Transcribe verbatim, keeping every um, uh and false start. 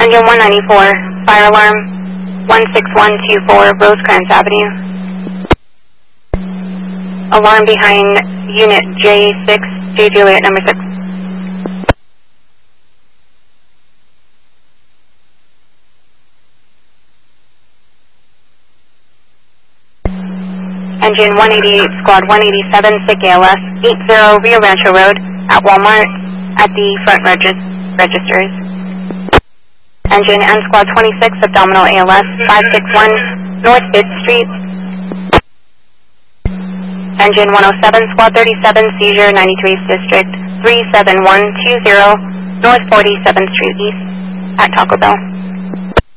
Engine one ninety-four, fire alarm one six one two four, Rosecrans Avenue. Alarm behind unit J six, J Juliet number six. Engine one eighty-eight, squad one eighty-seven, sick A L S, eighty Rio Rancho Road at Walmart at the front regis registers. Engine N squad twenty-six, abdominal A L S, five six one North fifth Street. Engine one oh seven, squad thirty-seven, seizure ninety-three District, three seven one two zero North forty-seventh Street East at Taco Bell.